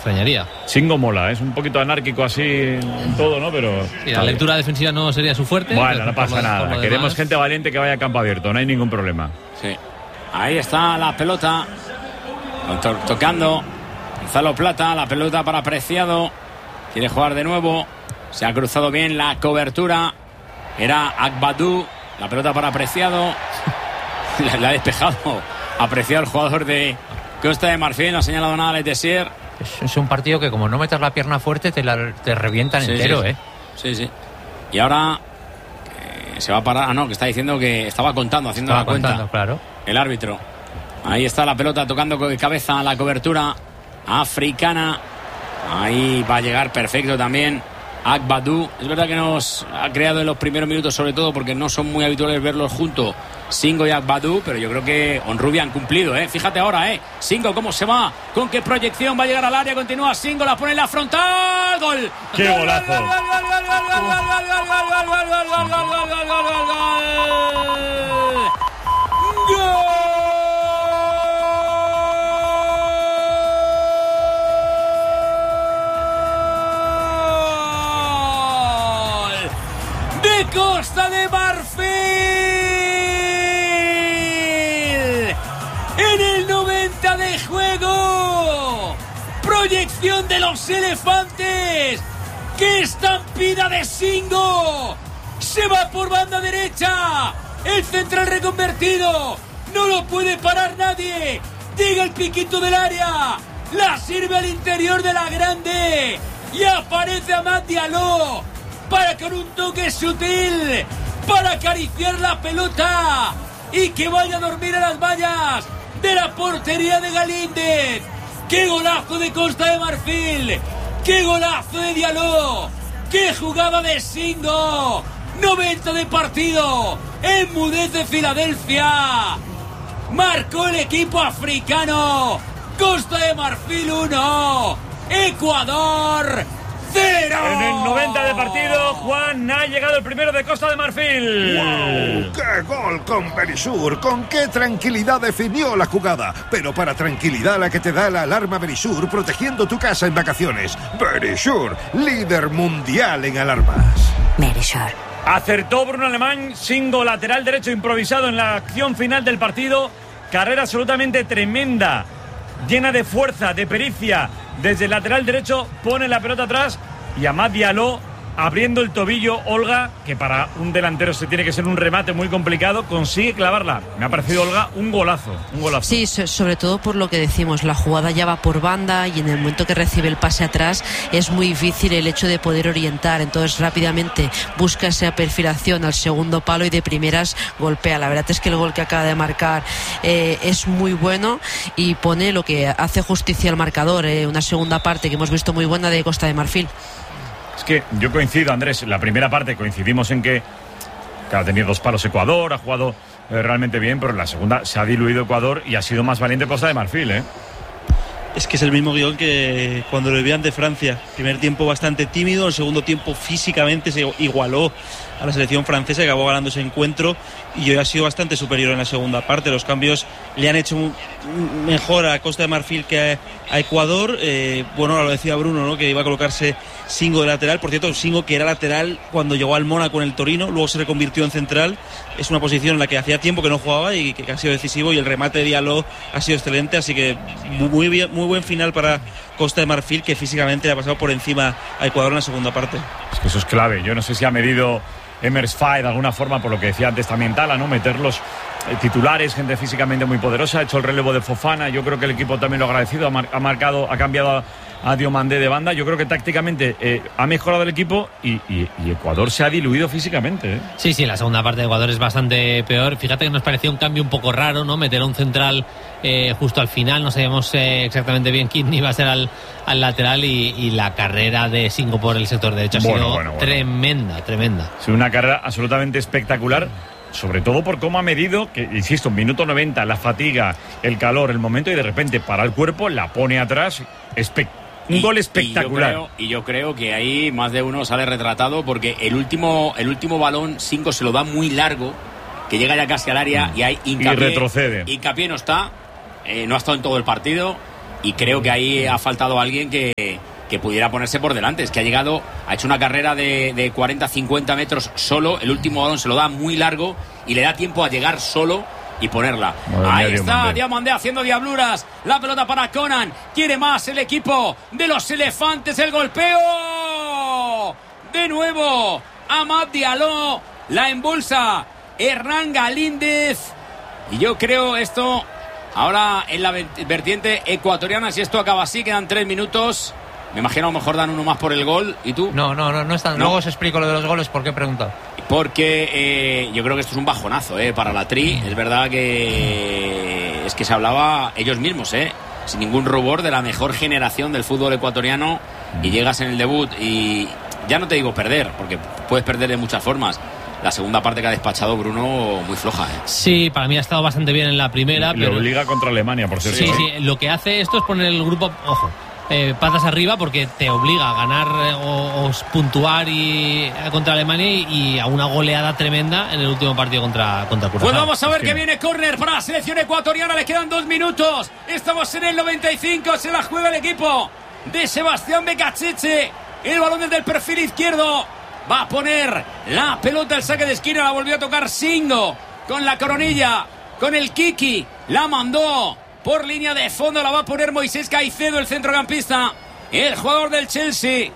extrañaría. Singo mola, es un poquito anárquico así en todo, ¿no? Pero sí, la lectura defensiva no sería su fuerte. Bueno, no pasa nada. Queremos gente valiente que vaya a campo abierto, no hay ningún problema. Sí. Ahí está la pelota. Tocando Gonzalo Plata, la pelota para Preciado. Quiere jugar de nuevo. Se ha cruzado bien la cobertura. Era Agbadou. La pelota para Preciado. La ha despejado. Apreciado el jugador de Costa de Marfil. No ha señalado nada a Letessier. Es un partido que como no metas la pierna fuerte te revientan entero, Sí, sí. Y ahora se va a parar. Que está diciendo que estaba contando, haciendo la cuenta. Claro. El árbitro. Ahí está la pelota tocando con cabeza la cobertura africana. Ahí va a llegar perfecto también Agbadou. Es verdad que nos ha creado en los primeros minutos, sobre todo porque no son muy habituales verlos juntos, Singo y Agbadou, pero yo creo que Honrubia han cumplido, Fíjate ahora, Singo cómo se va, con qué proyección va a llegar al área, continúa Singo, la pone en la frontal, gol. ¡Qué golazo! Costa de Marfil en el 90 de juego, proyección de los elefantes, qué estampida de Singo, se va por banda derecha, el central reconvertido, no lo puede parar nadie, llega el piquito del área, la sirve al interior de la grande y aparece Amad Diallo para con un toque sutil, para acariciar la pelota y que vaya a dormir a las vallas de la portería de Galíndez. ¡Qué golazo de Costa de Marfil! ¡Qué golazo de Diallo! ¡Qué jugada de Singo! 90 de partido, enmudece Filadelfia. Marcó el equipo africano. Costa de Marfil 1, Ecuador 0. En el 90 de partido, Juan, ha llegado el primero de Costa de Marfil. ¡Wow! ¡Qué gol con Verisur! ¡Con qué tranquilidad definió la jugada! Pero para tranquilidad la que te da la alarma Verisur, protegiendo tu casa en vacaciones. Verisur, líder mundial en alarmas. Verisur. Acertó Bruno Alemán, Singo, lateral derecho improvisado en la acción final del partido. Carrera absolutamente tremenda, llena de fuerza, de pericia. Desde el lateral derecho pone la pelota atrás y Amad Diallo abriendo el tobillo, Olga, que para un delantero se tiene que ser un remate muy complicado, consigue clavarla. Me ha parecido, Olga, un golazo. Sí, sobre todo por lo que decimos, la jugada ya va por banda y en el momento que recibe el pase atrás es muy difícil el hecho de poder orientar, entonces rápidamente busca esa perfilación al segundo palo y de primeras golpea. La verdad es que el gol que acaba de marcar es muy bueno y pone lo que hace justicia al marcador, una segunda parte que hemos visto muy buena de Costa de Marfil. Es que yo coincido, Andrés, la primera parte coincidimos en que ha tenido 2 palos Ecuador, ha jugado realmente bien, pero en la segunda se ha diluido Ecuador y ha sido más valiente Costa de Marfil, Es que es el mismo guión que cuando lo vivían de Francia. Primer tiempo bastante tímido, el segundo tiempo físicamente se igualó a la selección francesa, que acabó ganando ese encuentro y hoy ha sido bastante superior en la segunda parte. Los cambios le han hecho mejor a Costa de Marfil que a Ecuador. Bueno, lo decía Bruno, ¿no?, que iba a colocarse Singo de lateral. Por cierto, Singo, que era lateral cuando llegó al Mónaco en el Torino, luego se reconvirtió en central. Es una posición en la que hacía tiempo que no jugaba y que ha sido decisivo, y el remate de Diallo ha sido excelente, así que muy bien, muy buen final para Costa de Marfil, que físicamente le ha pasado por encima a Ecuador en la segunda parte. Es que eso es clave. Yo no sé si ha medido Emers Faye de alguna forma, por lo que decía antes también Tala, ¿no?, meter los titulares, gente físicamente muy poderosa, ha hecho el relevo de Fofana. Yo creo que el equipo también lo ha agradecido, ha cambiado a Diomandé de banda. Yo creo que tácticamente ha mejorado el equipo y Ecuador se ha diluido físicamente. Sí, la segunda parte de Ecuador es bastante peor. Fíjate que nos parecía un cambio un poco raro, ¿no?, meter a un central justo al final. No sabíamos exactamente bien quién iba a ser al lateral y la carrera de Singo por el sector derecho ha sido tremenda. Es una carrera absolutamente espectacular, sobre todo por cómo ha medido, que insisto, minuto 90, la fatiga, el calor, el momento, y de repente para el cuerpo, la pone atrás. Un gol espectacular. Y yo creo que ahí más de uno sale retratado, porque el último balón Singo se lo da muy largo, que llega ya casi al área y hay Hincapié. Y retrocede. Hincapié no está, no ha estado en todo el partido y creo que ahí ha faltado alguien que pudiera ponerse por delante. Es que ha hecho una carrera de 40-50 metros solo, el último balón se lo da muy largo y le da tiempo a llegar solo y ponerla. Ahí está Diamandé haciendo diabluras, la pelota para Conan, quiere más el equipo de los elefantes, el golpeo de nuevo, Amad Diallo, la embolsa Hernán Galíndez, y yo creo esto ahora en la vertiente ecuatoriana, si esto acaba así, quedan 3 minutos. Me imagino a lo mejor dan uno más por el gol. ¿Y tú? No están. Luego os explico lo de los goles. ¿Por qué he preguntado? Porque yo creo que esto es un bajonazo para la Tri. Es verdad que es que se hablaba ellos mismos, sin ningún rubor, de la mejor generación del fútbol ecuatoriano. Y llegas en el debut y ya no te digo perder, porque puedes perder de muchas formas. La segunda parte que ha despachado Bruno muy floja. Sí, para mí ha estado bastante bien en la primera. Le obliga contra Alemania, por cierto. Sí, lo que hace esto es poner el grupo, ojo, patas arriba, porque te obliga a ganar o puntuar contra Alemania y a una goleada tremenda en el último partido contra Curazao. Pues vamos a ver que viene córner para la selección ecuatoriana, le quedan 2 minutos, estamos en el 95, se la juega el equipo de Sebastián Becacheche, el balón desde el perfil izquierdo, va a poner la pelota, el saque de esquina, la volvió a tocar Singo, con la coronilla, con el Kiki, la mandó por línea de fondo, la va a poner Moisés Caicedo, el centrocampista, el jugador del Chelsea.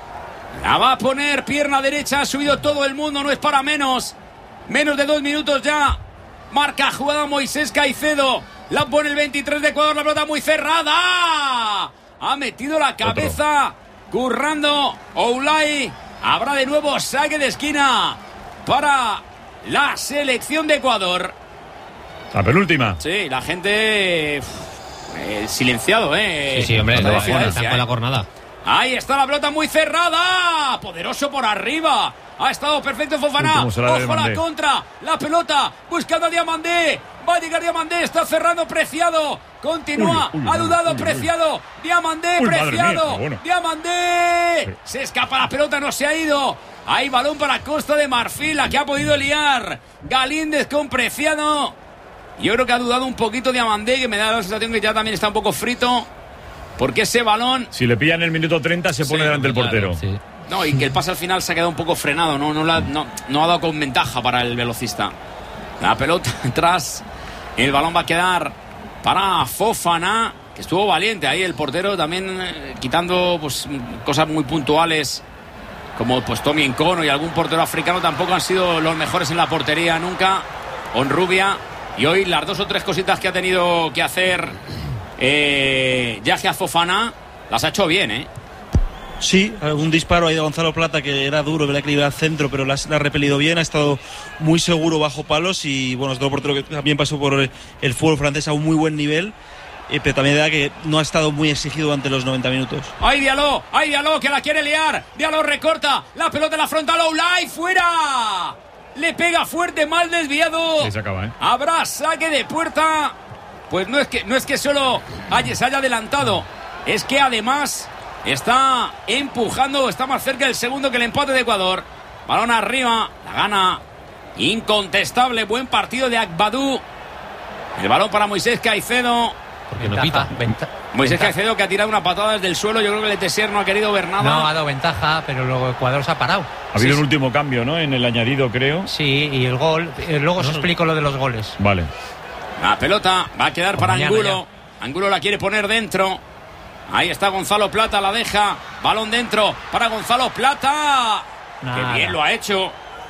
La va a poner pierna derecha, ha subido todo el mundo, no es para menos. Menos de 2 minutos ya. Marca jugada Moisés Caicedo. La pone el 23 de Ecuador, la pelota muy cerrada. Ha metido la cabeza, currando Oulay. Habrá de nuevo saque de esquina para la selección de Ecuador. La penúltima. Sí, la gente silenciado, Sí, hombre, están con la jornada. Ahí está la pelota muy cerrada. Poderoso por arriba. Ha estado perfecto Fofana. Ojo la contra. La pelota buscando a Diamandé. Va a llegar Diamandé. Está cerrando Preciado. Continúa. Ha dudado Preciado. Diamandé, Preciado. Mía, Diamandé. Se escapa la pelota. No se ha ido. Hay balón para Costa de Marfil. La que ha podido liar Galíndez con Preciado. Yo creo que ha dudado un poquito Diamandé, que me da la sensación que ya también está un poco frito. Porque ese balón... Si le pillan en el minuto 30 se pone delante del portero. Sí. No, y que el pase al final se ha quedado un poco frenado. No ha dado con ventaja para el velocista. La pelota atrás. El balón va a quedar para Fofana, que estuvo valiente ahí el portero, también quitando pues cosas muy puntuales, como pues Tommy Nkono y algún portero africano. Tampoco han sido los mejores en la portería nunca. Honrubia. Y hoy las 2 o 3 cositas que ha tenido que hacer Yahya Fofana las ha hecho bien, Sí, algún disparo ahí de Gonzalo Plata que era duro, verdad que iba al centro, pero la ha repelido bien, ha estado muy seguro bajo palos y bueno, es otro portero que también pasó por el fútbol francés a un muy buen nivel, pero también verdad que no ha estado muy exigido durante los 90 minutos. ¡Ay, Diallo! Que la quiere liar! Diallo recorta, la pelota en la frontal, Oulay, ¡fuera! Le pega fuerte, mal desviado. Sí, se acaba, Habrá saque de puerta. Pues no es que solo se haya adelantado, es que además está empujando, está más cerca el segundo que el empate de Ecuador. Balón arriba, la gana incontestable, buen partido de Agbadou. El balón para Moisés Caicedo. Porque no pita. Moisés Caicedo, que ha tirado una patada desde el suelo. Yo creo que el Tessier no ha querido ver nada. No, ha dado ventaja, pero luego Ecuador se ha parado. Ha habido un último cambio, ¿no? En el añadido, creo. Sí, y el gol. Luego os explico lo de los goles. Vale. La pelota va a quedar para Angulo. Angulo la quiere poner dentro. Ahí está Gonzalo Plata, la deja. Balón dentro para Gonzalo Plata. Nada. Qué bien lo ha hecho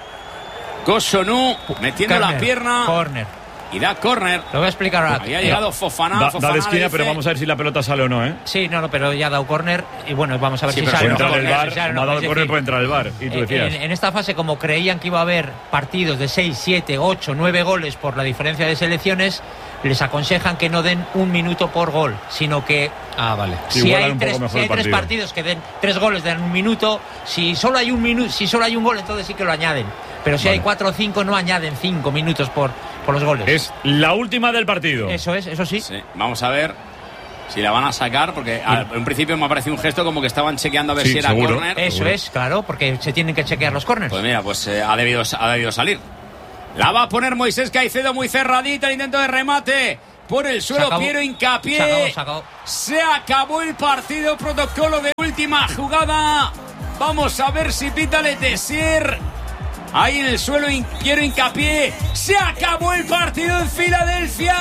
Cossonu, metiendo la pierna. Córner. Y da córner. Lo voy a explicar ahora. Había llegado Fofana. Da de esquina, pero vamos a ver si la pelota sale o no, Sí, no, pero ya ha dado córner. Y bueno, vamos a ver si sale. Puede entrar el VAR. No ha dado córner, puede entrar el VAR. Y tú decías. En esta fase, como creían que iba a haber partidos de 6, 7, 8, 9 goles por la diferencia de selecciones, les aconsejan que no den 1 minuto por gol, sino que vale. Si hay 3 partidos que den 3 goles, den 1 minuto. Si solo hay un gol, entonces sí que lo añaden. Pero si hay 4 o 5, no añaden 5 minutos por los goles. Es la última del partido. Eso sí. Vamos a ver si la van a sacar, porque en principio me ha parecido un gesto como que estaban chequeando a ver si era córner. Eso es, claro, porque se tienen que chequear los córners. Pues mira, ha debido salir. La va a poner Moisés Caicedo muy cerradita, el intento de remate por el suelo. Piero Hincapié. Se acabó el partido. Protocolo de última jugada. Vamos a ver si pita Letessier. Ahí en el suelo Piero Hincapié. Se acabó el partido en Filadelfia.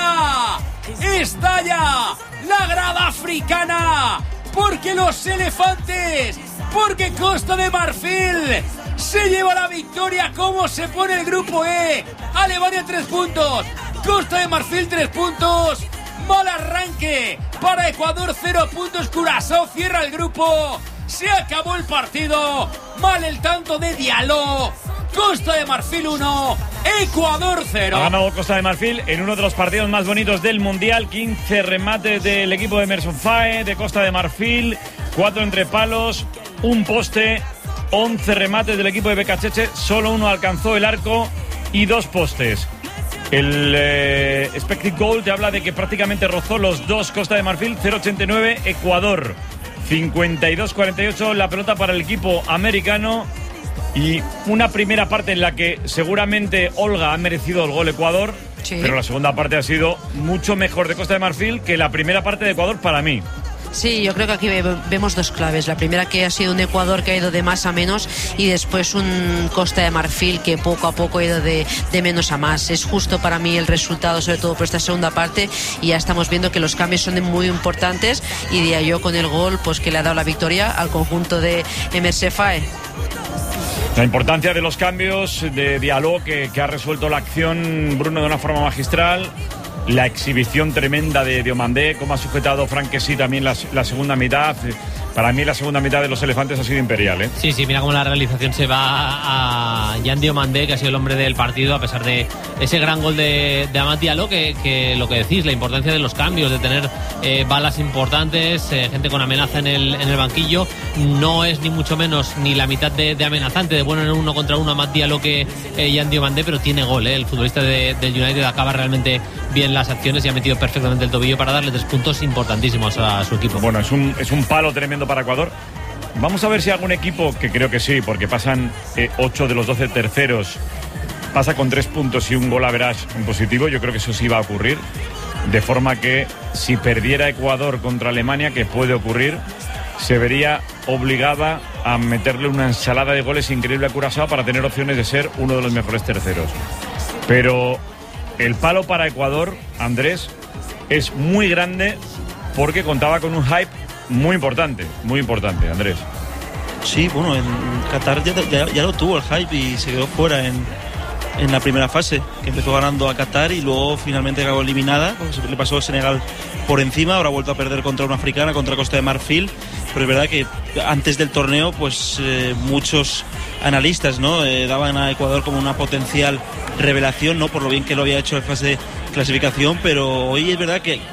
Estalla la grada africana. Porque los elefantes, porque Costa de Marfil se lleva la victoria. ¿Cómo se pone el grupo E? Alemania 3 puntos, Costa de Marfil 3 puntos. Mal arranque para Ecuador, 0 puntos. Curazao cierra el grupo. Se acabó el partido. Mal el tanto de Diallo. Costa de Marfil 1, Ecuador 0. Ha ganado Costa de Marfil en uno de los partidos más bonitos del Mundial. 15 remates del equipo de Emerson Faé, de Costa de Marfil, 4 entre palos, un poste, 11 remates del equipo de Becacheche, solo uno alcanzó el arco y 2 postes. El expected goal te habla de que prácticamente rozó los dos Costa de Marfil. 0,89 Ecuador, 52-48 la pelota para el equipo americano. Y una primera parte en la que seguramente Olga ha merecido el gol Ecuador, sí, pero la segunda parte ha sido mucho mejor de Costa de Marfil que la primera parte de Ecuador para mí. Sí, yo creo que aquí vemos dos claves. La primera, que ha sido un Ecuador que ha ido de más a menos, y después un Costa de Marfil que poco a poco ha ido de menos a más. Es justo para mí el resultado, sobre todo por esta segunda parte, y ya estamos viendo que los cambios son muy importantes, y Diallo con el gol pues que le ha dado la victoria al conjunto de Emerson Faé. La importancia de los cambios de Diallo que ha resuelto la acción, Bruno, de una forma magistral. La exhibición tremenda de Diomandé, cómo ha sujetado Franquesí también la segunda mitad. Para mí la segunda mitad de los elefantes ha sido imperial, ¿eh? Sí, mira cómo la realización se va a Jan Diomandé, que ha sido el hombre del partido, a pesar de ese gran gol de Amad Diallo, que lo que decís, la importancia de los cambios, de tener balas importantes, gente con amenaza en el banquillo. No es ni mucho menos ni la mitad de amenazante, de bueno en 1 contra 1 Amad Diallo que Jan Diomandé, pero tiene gol, ¿eh? El futbolista del United acaba realmente bien las acciones y ha metido perfectamente el tobillo para darle 3 puntos importantísimos a su equipo. Bueno, es un palo tremendo para Ecuador. Vamos a ver si algún equipo, que creo que sí, porque pasan 8 de los 12 terceros, pasa con 3 puntos y un gol average en positivo. Yo creo que eso sí va a ocurrir, de forma que si perdiera Ecuador contra Alemania, que puede ocurrir, se vería obligada a meterle una ensalada de goles increíble a Curazao para tener opciones de ser uno de los mejores terceros. Pero el palo para Ecuador, Andrés, es muy grande porque contaba con un hype muy importante, Andrés. Sí, bueno, en Qatar ya lo tuvo el hype y se quedó fuera en la primera fase, que empezó ganando a Qatar y luego finalmente acabó eliminada, le pasó a Senegal por encima. Ahora ha vuelto a perder contra una africana, contra Costa de Marfil, pero es verdad que antes del torneo pues muchos analistas, ¿no?, daban a Ecuador como una potencial revelación, ¿no?, por lo bien que lo había hecho en fase de clasificación, pero hoy es verdad que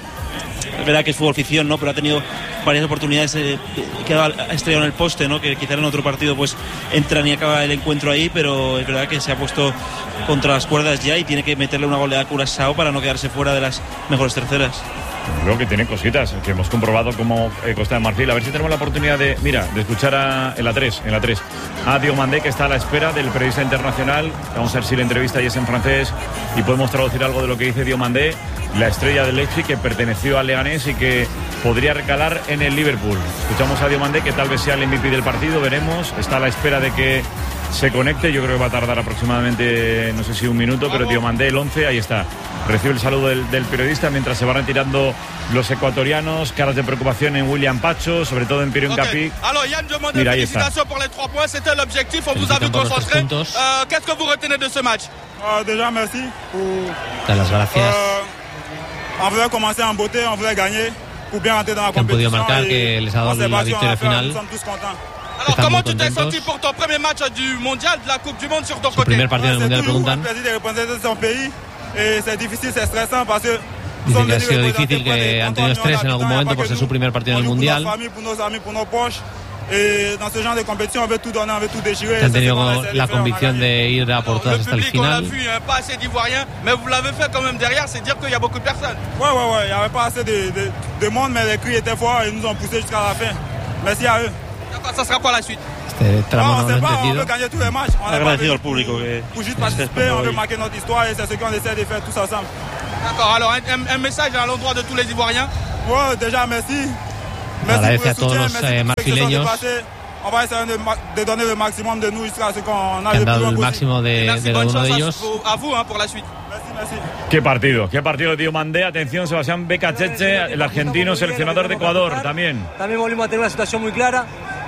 es fútbol ficción, ¿no?, pero ha tenido varias oportunidades, que ha estrellado en el poste, ¿no?, que quizá en otro partido pues entran y acaba el encuentro ahí, pero es verdad que se ha puesto contra las cuerdas ya y tiene que meterle una goleada a Curazao para no quedarse fuera de las mejores terceras. Creo que tiene cositas que hemos comprobado como Costa de Marfil. A ver si tenemos la oportunidad de escuchar en la 3 a Diomandé, que está a la espera del periodista internacional. Vamos a ver si la entrevista ya es en francés y podemos traducir algo de lo que dice Diomandé, la estrella del Leipzig que perteneció al Leganés y que podría recalar en el Liverpool. Escuchamos a Diomandé, que tal vez sea el MVP del partido, veremos. Está a la espera de que se conecte. Yo creo que va a tardar aproximadamente, no sé si un minuto, pero Diomandé, el 11, ahí está. Recibe el saludo del periodista mientras se van retirando los ecuatorianos. Caras de preocupación en William Pacho, sobre todo en Piero Hincapié. Mira, ahí está. Qu'est-ce que vous retenez de ce match? Déjà merci por las gracias. On voulait commencer en beauté, on voulait gagner pour bien rentrer dans la compétition. Que han podido marcar, que les ha dado la victoria final. Alors, comment tu t'es senti pour ton premier match du mondial, de la Coupe du Monde sur ton côté? Primer partido del mundial, preguntan. C'est difficile, c'est stressant parce que dice que ha sido difícil, que han tenido estrés en algún momento por ser su primer partido en el mundial. Han tenido la convicción de ir a por todas hasta el final. Este tramo no lo he entendido. Agradecido al público que D'accord, alors un message à l'endroit de tous les Ivoiriens. Ouais, déjà merci. Agradece a todos los marfileños On va essayer de donner le maximum de nous jusqu'à ce qu'on que han dado el máximo de cada uno de ellos. A vous por la suite. Merci. Qué partido Diomandé. Atención, Sebastián Becachese, el argentino seleccionador de Ecuador también. También volvimos a tener una situación muy clara.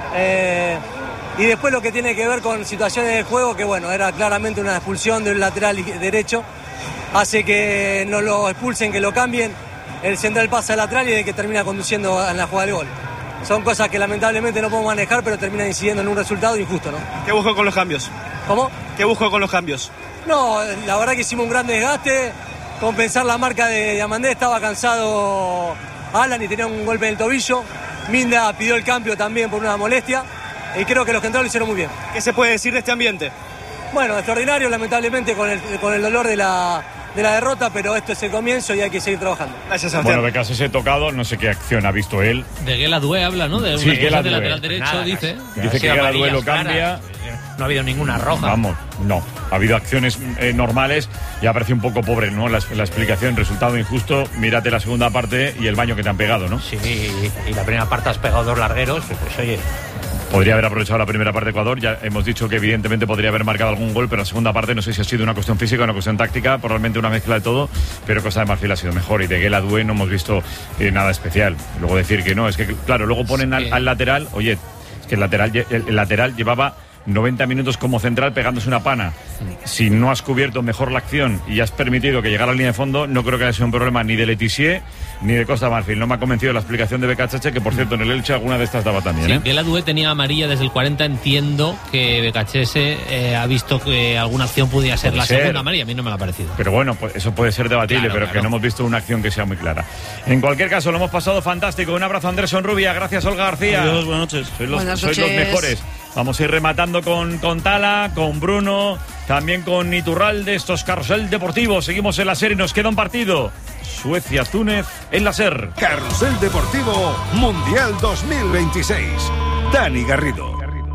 Y después lo que tiene que ver con situaciones de juego, que bueno, era claramente una expulsión del lateral derecho. Hace que no lo expulsen, que lo cambien. El central pasa al lateral y el que termina conduciendo en la jugada del gol. Son cosas que lamentablemente no podemos manejar, pero terminan incidiendo en un resultado injusto, ¿no? ¿Qué buscó con los cambios? ¿Cómo? ¿Qué buscó con los cambios? No, la verdad que hicimos un gran desgaste. Compensar la marca de Diamandé, estaba cansado Alan y tenía un golpe en el tobillo. Minda pidió el cambio también por una molestia. Y creo que los centrales lo hicieron muy bien. ¿Qué se puede decir de este ambiente? Bueno, extraordinario, lamentablemente con el dolor de la derrota, pero esto es el comienzo y hay que seguir trabajando. Gracias, Sebastián. Bueno, Becachese tocado, no sé qué acción ha visto él. De Guela Due habla, ¿no? De una expulsión de lateral derecho, nada, dice. Dice que Guela Due lo cambia. No ha habido ninguna roja. Vamos, no. Ha habido acciones normales y ha parecido un poco pobre, ¿no? La explicación, resultado injusto. Mírate la segunda parte y el baño que te han pegado, ¿no? Sí, y la primera parte has pegado 2 largueros, pues oye. Podría haber aprovechado la primera parte de Ecuador. Ya hemos dicho que evidentemente podría haber marcado algún gol, pero la segunda parte no sé si ha sido una cuestión física o una cuestión táctica, probablemente una mezcla de todo, pero Costa de Marfil ha sido mejor y de Guela Due no hemos visto nada especial. Luego decir que no, es que claro, luego ponen al lateral, oye, es que el lateral llevaba 90 minutos como central pegándose una pana. Si no has cubierto mejor la acción y has permitido que llegara a la línea de fondo, no creo que haya sido un problema ni de Letizier ni de Costa de Marfil. No me ha convencido la explicación de Becachese, que por cierto en el Elche alguna de estas daba también. Sí, Guela Due tenía amarilla desde el 40. Entiendo que Becachese ha visto que alguna acción podía ser la segunda amarilla. A mí no me la ha parecido. Pero bueno, pues eso puede ser debatible, claro, pero claro, que no hemos visto una acción que sea muy clara. En cualquier caso, lo hemos pasado fantástico. Un abrazo a Anderson Rubia. Gracias, Olga García. Adiós, buenas noches. Sois los mejores. Vamos a ir rematando con Tala, con Bruno, también con Iturralde. Estos Carrusel Deportivo. Seguimos en la SER y nos queda un partido. Suecia-Túnez en la SER. Carrusel Deportivo Mundial 2026. Dani Garrido.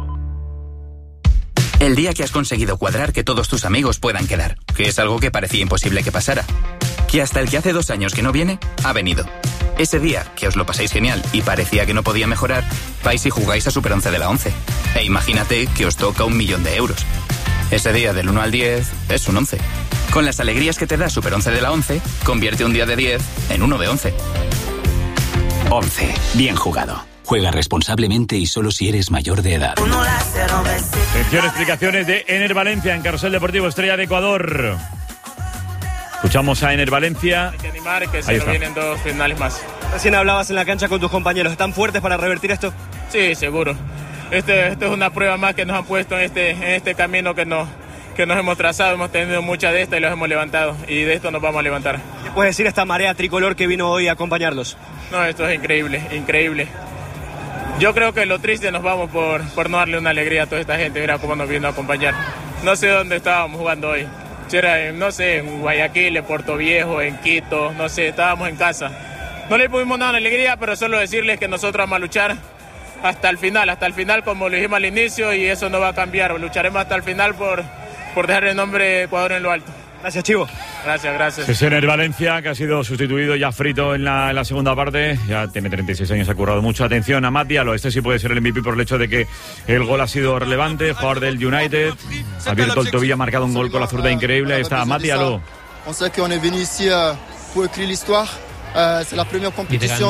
El día que has conseguido cuadrar que todos tus amigos puedan quedar, que es algo que parecía imposible que pasara. Que hasta el que hace 2 años que no viene, ha venido. Ese día, que os lo pasáis genial y parecía que no podía mejorar, vais y jugáis a Super 11 de la 11. E imagínate que os toca 1.000.000 de euros. Ese día del 1 al 10 es un 11. Con las alegrías que te da Super 11 de la 11, convierte un día de 10 en uno de 11. 11. Bien jugado. Juega responsablemente y solo si eres mayor de edad. Atención, explicaciones de Ener Valencia en Carrusel Deportivo Estrella de Ecuador. Escuchamos a Ener Valencia. Hay que animar, que se nos vienen 2 finales más. Recién hablabas en la cancha con tus compañeros. ¿Están fuertes para revertir esto? Sí, seguro. Esto es una prueba más que nos han puesto en este camino que nos hemos trazado. Hemos tenido muchas de estas y los hemos levantado. Y de esto nos vamos a levantar. ¿Qué puedes decir esta marea tricolor que vino hoy a acompañarlos? No, esto es increíble, increíble. Yo creo que lo triste nos vamos por no darle una alegría a toda esta gente. Mira cómo nos vino a acompañar. No sé dónde estábamos jugando hoy. Si era, no sé, en Guayaquil, en Puerto Viejo, en Quito, no sé, estábamos en casa. No le pudimos dar una alegría, pero solo decirles que nosotros vamos a luchar hasta el final como lo dijimos al inicio, y eso no va a cambiar. Lucharemos hasta el final por dejar el nombre de Ecuador en lo alto. Gracias, Chivo. Gracias. Es Ener Valencia, que ha sido sustituido ya frito en la segunda parte. Ya tiene 36 años, ha currado mucho. Atención a Matt Diallo. Este sí puede ser el MVP por el hecho de que el gol ha sido relevante. Jugador del United. Ha abierto el tobillo, ha marcado un gol con la zurda increíble. Ahí está Matt Diallo. On sait qu'on est venu ici pour écrire l'histoire. C'est la première compétition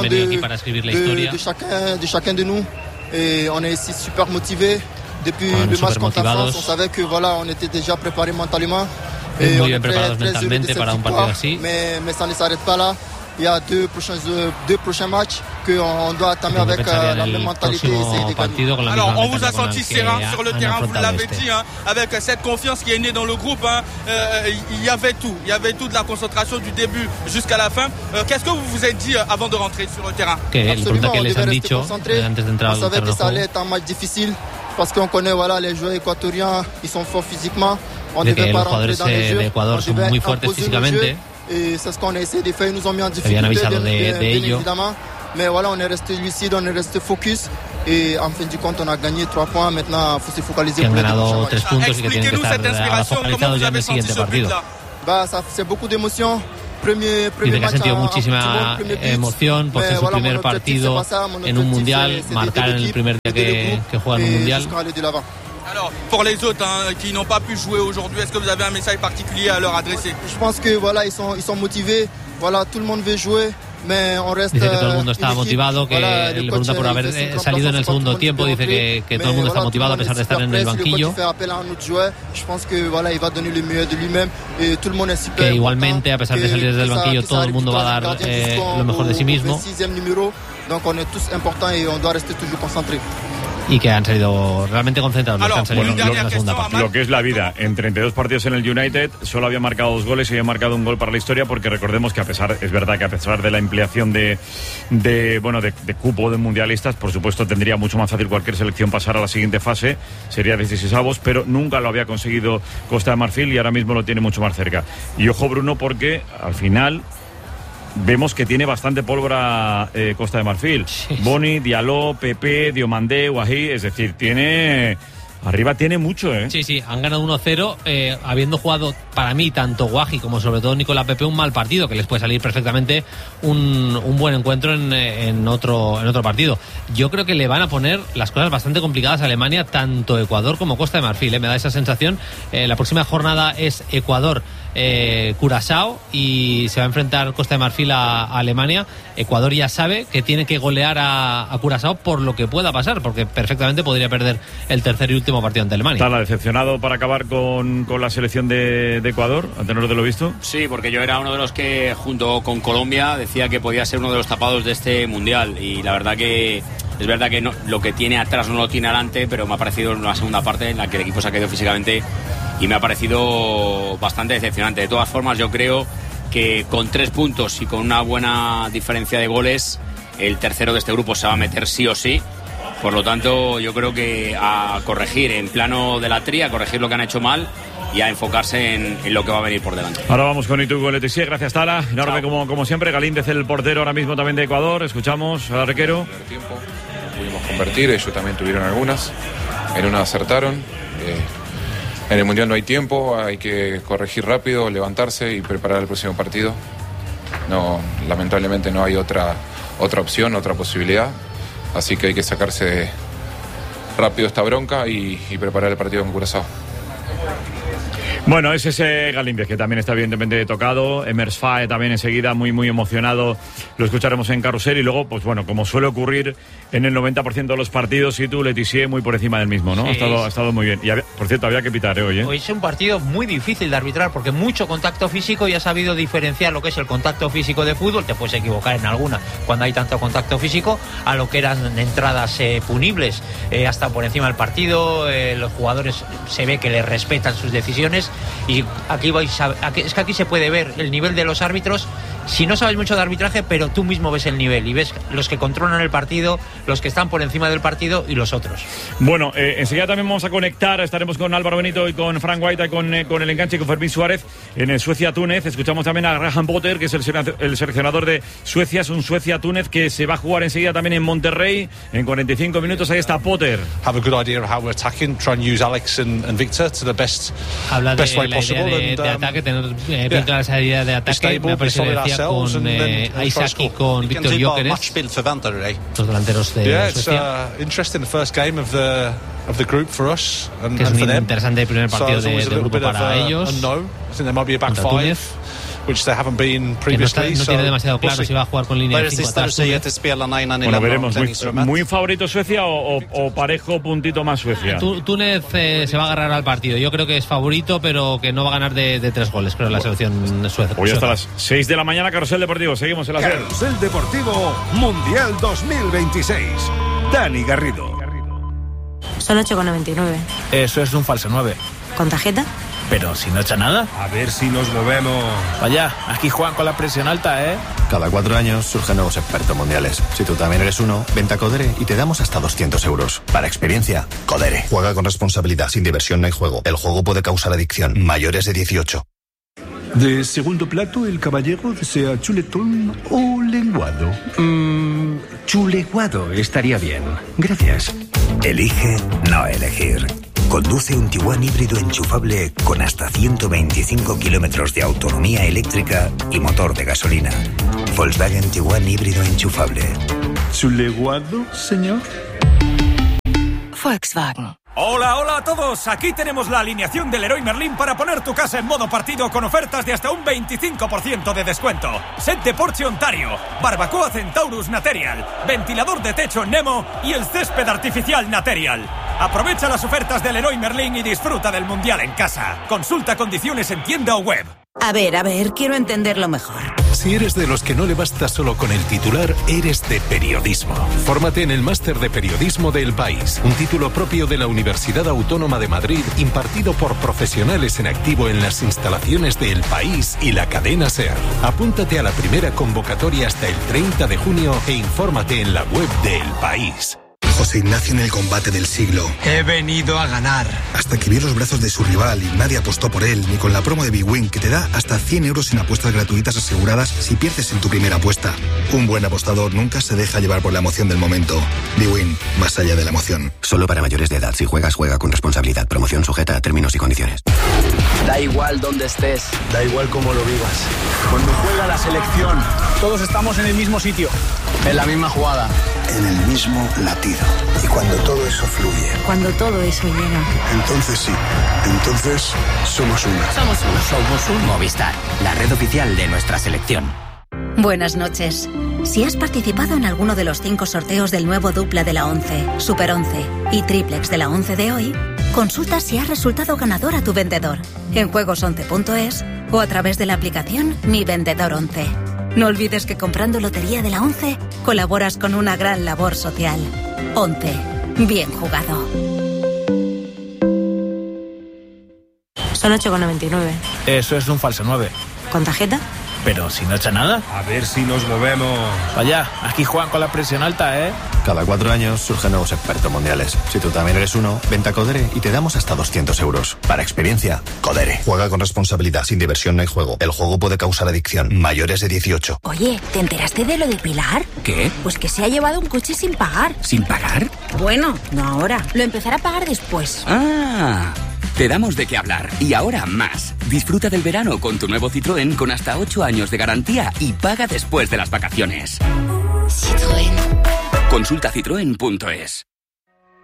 de chacun de nous. Et on est ici super motivés. Depuis le match contre la France, on savait que voilà, on était déjà préparés mentalement. Muy bien preparados mentalmente para un partido así. Mais ça ne s'arrête pas là. Il y a deux prochains matchs qu'on doit attamer avec la même mentalité. Alors, on vous a senti serein sur le terrain, vous l'avez dit, hein, avec cette confiance qui est née dans le groupe. Il y avait tout de la concentration du début jusqu'à la fin. Qu'est-ce que vous vous êtes dit avant de rentrer sur le terrain? Absolument, on devait rester concentrés. On savait que ça allait être un match difficile parce qu'on connaît les joueurs équatoriens, ils sont forts physiquement. On de que los jugadores de Ecuador son muy fuertes físicamente. Habían avisado de ello. Mais voilà, on est resté lucide, on est resté focus. Et en fin de compte, on a gagné 3 points. Maintenant, il faut se focaliser pour les prochains matchs. 3 puntos y que tienen que estar focalizados ya en el siguiente partido. C'est beaucoup d'émotions. Dice que ha sentido muchísima emoción por ser su primer partido en un mundial, marcar en el primer día que juega en un mundial. Alors, pour les autres qui n'ont pas pu jouer aujourd'hui, est-ce que vous avez un message particulier à leur adresser? Je pense que voilà, ils sont motivés. Voilà, tout le monde veut jouer. Dice que todo el mundo está motivado, que le pregunta por haber salido en el segundo tiempo, dice que todo el mundo está motivado a pesar de estar en el banquillo, que igualmente a pesar de salir desde el banquillo todo el mundo va a dar lo mejor de sí mismo, y que han salido realmente concentrados los que han salido en la segunda parte. Lo que es la vida, en 32 partidos en el United solo había marcado 2 goles y había marcado un gol para la historia, porque recordemos que es verdad que a pesar de la ampliación de cupo de mundialistas, por supuesto tendría mucho más fácil cualquier selección pasar a la siguiente fase, sería 16avos, pero nunca lo había conseguido Costa de Marfil y ahora mismo lo tiene mucho más cerca. Y ojo, Bruno, porque al final vemos que tiene bastante pólvora Costa de Marfil. Sí. Boni, Diallo, Pepe, Diomandé, Wahi, es decir, arriba tiene mucho, ¿eh? Sí, han ganado 1-0, habiendo jugado para mí tanto Wahi como sobre todo Nicolás Pepe un mal partido, que les puede salir perfectamente un buen encuentro en otro partido. Yo creo que le van a poner las cosas bastante complicadas a Alemania, tanto Ecuador como Costa de Marfil, me da esa sensación. La próxima jornada es Ecuador Curazao y se va a enfrentar Costa de Marfil a Alemania. Ecuador ya sabe que tiene que golear a Curazao por lo que pueda pasar, porque perfectamente podría perder el tercer y último partido ante Alemania. ¿Está decepcionado para acabar con la selección de Ecuador, a tenor de lo visto? Sí, porque yo era uno de los que junto con Colombia decía que podía ser uno de los tapados de este mundial, y la verdad que es verdad que lo que tiene atrás no lo tiene adelante, pero me ha parecido una segunda parte en la que el equipo se ha caído físicamente y me ha parecido bastante decepcionante. De todas formas, yo creo que con 3 puntos y con una buena diferencia de goles, el tercero de este grupo se va a meter sí o sí. Por lo tanto, yo creo que a corregir en plano de la tría, a corregir lo que han hecho mal y a enfocarse en lo que va a venir por delante. Ahora vamos con Itu Leticia. Gracias, Tala. Enorme como siempre. Galíndez, el portero ahora mismo también de Ecuador. Escuchamos al arquero. Pudimos convertir, ellos también tuvieron algunas. En una acertaron. En el Mundial no hay tiempo, hay que corregir rápido, levantarse y preparar el próximo partido. No, lamentablemente no hay otra opción, otra posibilidad. Así que hay que sacarse rápido esta bronca y preparar el partido con Curazao. Bueno, es ese Galíndez que también está evidentemente tocado. Emers Fae también enseguida muy emocionado. Lo escucharemos en Carrusel. Y luego, pues bueno, como suele ocurrir en el 90% de los partidos, Itu Leticia muy por encima del mismo, ¿no? Sí. Ha estado muy bien. Y por cierto, había que pitar hoy, ¿eh? Hoy es un partido muy difícil de arbitrar porque mucho contacto físico, y ha sabido diferenciar lo que es el contacto físico de fútbol. Te puedes equivocar en alguna cuando hay tanto contacto físico, a lo que eran entradas punibles. Hasta por encima del partido, los jugadores se ve que le respetan sus decisiones. Y aquí se puede ver el nivel de los árbitros. Si no sabes mucho de arbitraje, pero tú mismo ves el nivel y ves los que controlan el partido, los que están por encima del partido y los otros. Bueno, enseguida también vamos a conectar. Estaremos con Álvaro Benito y con Frank White y con el enganche con Fermín Suárez en Suecia-Túnez. Escuchamos también a Graham Potter, que es el seleccionador de Suecia. Es un Suecia-Túnez que se va a jugar enseguida también en Monterrey en 45 minutos. Ahí está Potter. Have a good idea of how we're attacking. Try and use Alex and Victor to the best way possible. De ataque, tener bien clara esa idea de ataque. Me parece que decía con Isaac y con Víctor Gyökeres, los delanteros de Suecia. Interesting the first game of the group for us, que es un interesante primer partido del grupo para ellos. I think there might be a back five, which they haven't been previously. No tiene demasiado claro si va a jugar con línea de 5 atrás. Bueno, veremos. Muy favorito Suecia o parejo puntito más Suecia. Túnez se va a agarrar al partido. Yo creo que es favorito, pero que no va a ganar de 3 goles, creo, la selección sueca. Hoy hasta las 6 de la mañana, Carrusel Deportivo. Seguimos en la serie. Carrusel Deportivo Mundial 2026. Dani Garrido. Son 8,99. Eso es un falso 9. ¿Con tarjeta? Pero si no echa nada. A ver si nos movemos. Vaya, aquí juegan con la presión alta, ¿eh? Cada 4 años surgen nuevos expertos mundiales. Si tú también eres uno, vente a Codere y te damos hasta 200 euros. Para experiencia, Codere. Juega con responsabilidad. Sin diversión no hay juego. El juego puede causar adicción. Mayores de 18. De segundo plato, el caballero desea chuletón o lenguado. Chuleguado estaría bien. Gracias. Elige no elegir. Conduce un Tiguan híbrido enchufable con hasta 125 kilómetros de autonomía eléctrica y motor de gasolina. Volkswagen Tiguan híbrido enchufable. ¿Su legado, señor? Volkswagen. Hola, hola a todos. Aquí tenemos la alineación del Leroy Merlin para poner tu casa en modo partido con ofertas de hasta un 25% de descuento. Set de porche Ontario, barbacoa Centaurus Material, ventilador de techo Nemo y el césped artificial Material. Aprovecha las ofertas del Leroy Merlin y disfruta del Mundial en casa. Consulta condiciones en tienda o web. A ver, quiero entenderlo mejor. Si eres de los que no le basta solo con el titular, eres de periodismo. Fórmate en el Máster de Periodismo de El País, un título propio de la Universidad Autónoma de Madrid, impartido por profesionales en activo en las instalaciones de El País y la cadena SER. Apúntate a la primera convocatoria hasta el 30 de junio e infórmate en la web de El País. José Ignacio en el combate del siglo. He venido a ganar. Hasta que vio los brazos de su rival y nadie apostó por él, ni con la promo de Big Win, que te da hasta 100 euros en apuestas gratuitas aseguradas si pierdes en tu primera apuesta. Un buen apostador nunca se deja llevar por la emoción del momento. Big Win, más allá de la emoción. Solo para mayores de edad. Si juegas, juega con responsabilidad. Promoción sujeta a términos y condiciones. Da igual dónde estés. Da igual cómo lo vivas. Cuando juega la selección, todos estamos en el mismo sitio. En la misma jugada. En el mismo latido. Y cuando todo eso fluye. Cuando todo eso llega. Entonces sí. Entonces somos una. Somos uno. Somos un Movistar, la red oficial de nuestra selección. Buenas noches. Si has participado en alguno de los 5 sorteos del nuevo dupla de la 11, Super 11 y triplex de la 11 de hoy, consulta si has resultado ganador a tu vendedor en juegos11.es o a través de la aplicación Mi Vendedor 11. No olvides que comprando Lotería de la 11 colaboras con una gran labor social. 11. Bien jugado. Son 8,99. Eso es un falso 9. ¿Con tarjeta? Pero si no echa nada. A ver si nos movemos. Vaya, aquí juegan con la presión alta, ¿eh? Cada 4 años surgen nuevos expertos mundiales. Si tú también eres uno, vente a Codere y te damos hasta 200 euros. Para experiencia, Codere. Juega con responsabilidad. Sin diversión no hay juego. El juego puede causar adicción. Mayores de 18. Oye, ¿te enteraste de lo de Pilar? ¿Qué? Pues que se ha llevado un coche sin pagar. ¿Sin pagar? Bueno, no ahora. Lo empezará a pagar después. ¡Ah! Te damos de qué hablar. Y ahora más. Disfruta del verano con tu nuevo Citroën con hasta 8 años de garantía y paga después de las vacaciones. Citroën. Consulta citroen.es.